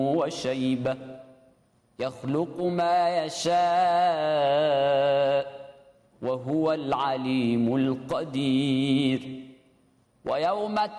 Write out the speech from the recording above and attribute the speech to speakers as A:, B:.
A: وشيبة يخلق ما يشاء وهو العليم القدير. ويوم